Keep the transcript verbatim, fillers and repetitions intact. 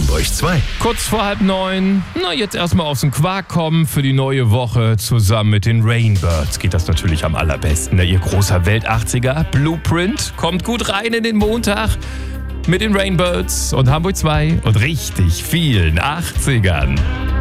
Hamburg zwei. Kurz vor halb neun. Na, jetzt erstmal aus dem Quark kommen für die neue Woche. Zusammen mit den Rainbirds geht das natürlich am allerbesten. Na, ihr großer Welt-achtziger Blueprint kommt gut rein in den Montag mit den Rainbirds und Hamburg zwei und richtig vielen achtzigern.